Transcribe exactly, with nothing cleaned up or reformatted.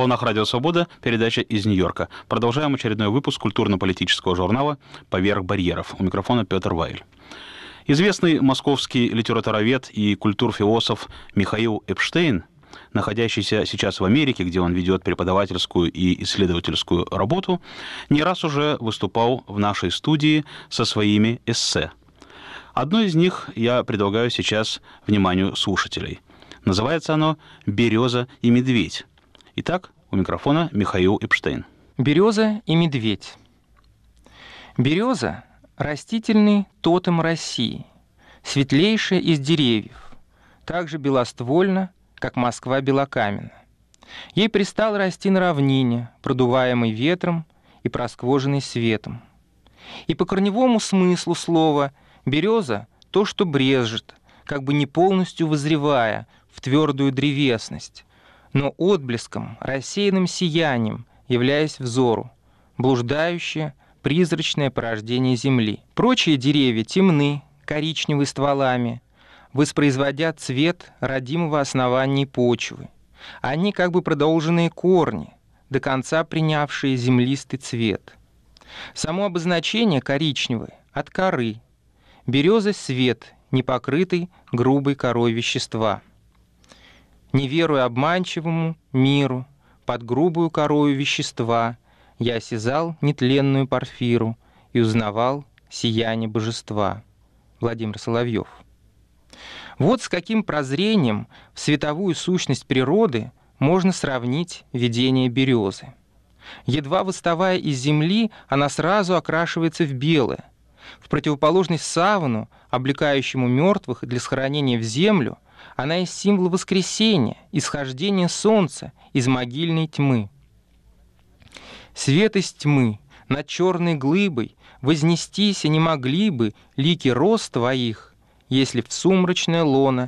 волнах Радио Свобода, передача из Нью-Йорка. Продолжаем очередной выпуск культурно-политического журнала «Поверх барьеров». У микрофона Петр Вайль. Известный московский литературовед и культурфилософ Михаил Эпштейн, находящийся сейчас в Америке, где он ведет преподавательскую и исследовательскую работу, не раз уже выступал в нашей студии со своими эссе. Одно из них я предлагаю сейчас вниманию слушателей. Называется оно «Береза и медведь». Итак, у микрофона Михаил Эпштейн. Береза и медведь. Береза – растительный тотем России, светлейшая из деревьев, также белоствольна, как Москва белокаменна. Ей пристало расти на равнине, продуваемой ветром и просквоженной светом. И по корневому смыслу слова береза – то, что брезжит, как бы не полностью вызревая в твердую древесность, но отблеском, рассеянным сиянием, являясь взору, блуждающее, призрачное порождение земли. Прочие деревья темны, коричневы стволами, воспроизводя цвет родимого основания почвы. Они как бы продолженные корни, до конца принявшие землистый цвет. Само обозначение коричневый от коры. Береза — свет, не покрытый грубой корой вещества. Не веруя обманчивому миру, под грубую корою вещества, я осязал нетленную порфиру и узнавал сияние божества. Владимир Соловьев. Вот с каким прозрением в световую сущность природы можно сравнить видение березы. Едва выставая из земли, она сразу окрашивается в белое. В противоположность савану, облекающему мертвых для схоронения в землю, она есть символ воскресения, исхождения солнца из могильной тьмы. Свет из тьмы над черной глыбой вознестися не могли бы лики роз твоих, если в сумрачное лоно